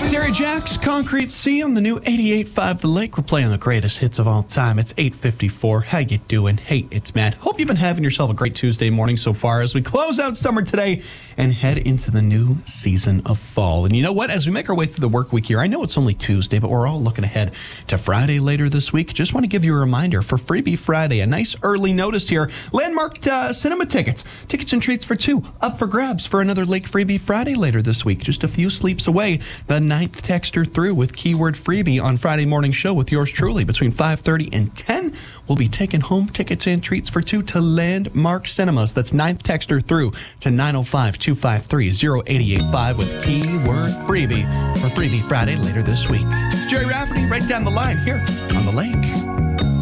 Terry Jacks, Concrete Sea on the new 88.5 The Lake. We're playing the greatest hits of all time. It's 8:54. How you doing? Hey, it's Matt. Hope you've been having yourself a great Tuesday morning so far as we close out summer today and head into the new season of fall. And you know what? As we make our way through the work week here, I know it's only Tuesday, but we're all looking ahead to Friday later this week. Just want to give you a reminder for Freebie Friday, a nice early notice here. Landmark cinema tickets. Tickets and treats for two up for grabs for another Lake Freebie Friday later this week. Just a few sleeps away. The 9th texter through with keyword freebie on Friday morning show with yours truly between 5:30 and 10. We'll be taking home tickets and treats for two to Landmark Cinemas. That's 9th texter through to 905-253-0885 with keyword freebie for Freebie Friday later this week. It's Jerry Rafferty right down the line here on The Lake.